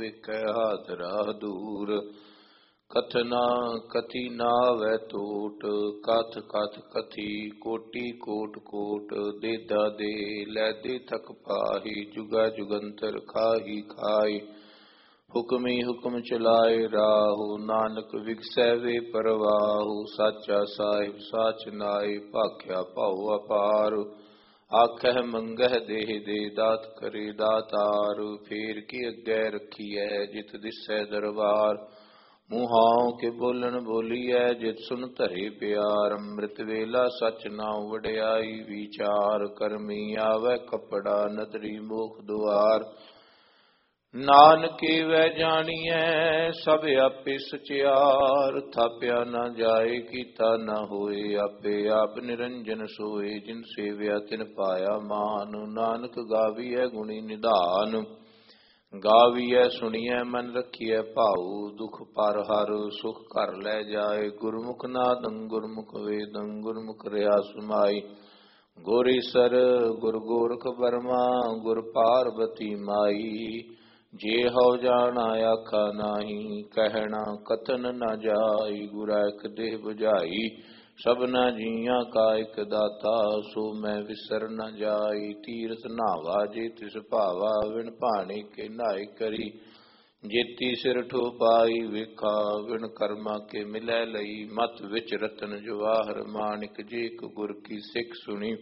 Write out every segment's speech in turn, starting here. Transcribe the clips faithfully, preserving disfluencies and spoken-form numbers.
ਵੇਖੈ ਹਾਜ਼ਰਾ ਦੂਰ। ਕਥਨਾ ਕਥੀ ਨਾਵੈ ਟੋਟ, ਕਥ ਕਥ ਕਥੀ ਕੋਟੀ ਕੋਟ ਕੋਟ। ਦੇਦਾ ਦੇ ਲੈ ਦੇ ਥਕ ਪਾਹੀ, ਜੁਗਾ ਜੁਗੰਤਰ ਖਾਹੀ ਖਾਈ। ਹੁਕਮੀ ਹੁਕਮ ਚਲਾਏ ਰਾਹੂ, ਨਾਨਕ ਵਿਗਸੈ ਵੇ ਪਰਵਾਹੂ। ਸਾਚਾ ਸਾਹਿਬ ਸਾਚ ਨਾਏ, ਭਾਖਿਆ ਭਾਉ ਅਪਾਰ। ਆਖਹਿ ਮੰਗਹਿ ਦੇਹ ਦੇ, ਦਾਤ ਕਰੇ ਦਾਤਾਰ। ਫੇਰ ਕੀ ਅੱਗੇ ਰੱਖੀਐ, ਜਿਤ ਦਿਸੈ ਦਰਬਾਰ। ਮੂੰਹਾਂ ਕੇ ਬੋਲਣ ਬੋਲੀਐ, ਜਿਤ ਸੁਨ ਧਰੇ ਪਿਆਰ। ਅੰਮ੍ਰਿਤ ਵੇਲਾ ਸਚ ਨਾਉ, ਵਡਿਆਈ ਵਿਚਾਰ। ਕਰਮੀ ਆਵੈ ਕਪੜਾ, ਨਦਰੀ ਮੋਖ ਦੁਆਰ। ਨਾਨਕੇ ਵੈ ਜਾਣੀਐ, ਸਭ ਆਪੇ ਸਚਿਆਰ। ਥਾਪਿਆ ਨਾ ਜਾਏ, ਕੀਤਾ ਨਾ ਹੋਏ, ਆਪੇ ਆਪ ਨਿਰੰਜਨ ਸੋਏ। ਜਿਨ ਸੇਵਿਆ ਤਿਨ ਪਾਇਆ ਮਾਨ, ਨਾਨਕ ਗਾਵੀਐ ਗੁਣੀ ਨਿਧਾਨ। ਗਾਵੀਐ ਸੁਣੀਐ ਮਨ ਰਖੀਐ ਭਾਉ, ਦੁਖ ਪਰ ਹਰ ਸੁਖ ਘਰ ਲੈ ਜਾਏ। ਗੁਰਮੁਖ ਨਾਦੰ ਗੁਰਮੁਖ ਵੇਦੰ, ਗੁਰਮੁਖ ਰਿਆ ਸਮਾਈ। ਗੁਰ ਈਸਰ ਗੁਰ ਗੋਰਖ ਬਰਮਾ, ਗੁਰ ਪਾਰਬਤੀ ਮਾਈ। ਜੇ ਹਉ ਜਾਣਾ ਆਖਾ ਨਾਹੀ, ਕਹਿਣਾ ਕਥਨ ਨ ਜਾਈ। ਗੁਰਾ ਇਕ ਦੇਹ 부ਝਾਈ, ਸਭਨਾ ਜੀਆਂ ਕਾ ਇਕ ਦਾਤਾ। ਸੋ ਮੈਂ ਵਿਸਰ ਨ ਜਾਈ, ਤੀਰਥ ਨਾਵਾ ਜੇ ਤਿਸ ਭਾਵਾ। ਵਿਣ ਭਾਣੇ ਕੇ ਨਾਇ ਕਰੀ, ਜੇਤੀ ਸਿਰ ਠੋ ਪਾਈ। ਵੇਖਾ ਵਿਣ ਕਰਮਾ ਕੇ ਮਿਲੈ ਲਈ, ਮਤ ਵਿਚ ਰਤਨ ਜਵਾਹਰ। ਮਾਣਿਕ ਜੇ ਇਕ ਗੁਰ ਕੀ ਸਿੱਖ ਸੁਣੀ,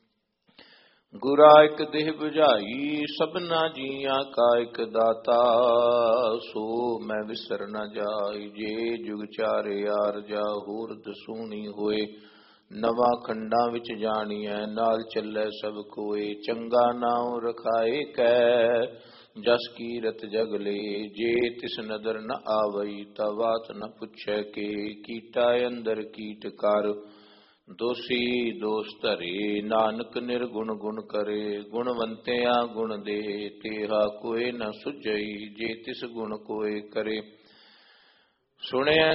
ਗੁਰਾ ਇਕ ਦੇਹ 부ਝਾਈ। ਸਭਨਾ ਜੀਆਂ ਕਾ ਇਕ ਦਾਤਾ, ਸੋ ਮੈਂ ਵਿਸਰ ਨ ਜਾਈ। ਜੇ ਜੁਗ ਚਾਰੇ ਆਰਜਾ, ਹੋਰ ਦਸੂਣੀ ਹੋਏ। ਨਵਾਂ ਖੰਡਾਂ ਵਿੱਚ ਜਾਣੀਐ, ਨਾਲ ਚੱਲੈ ਸਭ ਕੋਏ। ਚੰਗਾ ਨਾਉ ਰਖਾਏ ਕੈ, ਜਸ ਕੀਰਤ ਜਗ ਲੇ। ਜੇ ਤਿਸ ਨਦਰ ਨ ਆਵਈ, ਤਾ ਬਾਤ ਨ ਪੁੱਛੈ ਕੇ। ਕੀਟਾ ਅੰਦਰ ਕੀਟ ਕਰ, ਦੋਸੀ ਦੋਸ ਧਰੇ। ਨਾਨਕ ਨਿਰਗੁਣ ਗੁਣ ਕਰੇ, ਗੁਣਵੰਤਿਆ ਗੁਣ ਦੇ। ਤੇਹਾ ਕੋਇ ਨ ਸੁਝਈ, ਜੇ ਤਿਸ ਗੁਣ ਕੋਇ ਕਰੇ। ਸੁਣਿਐ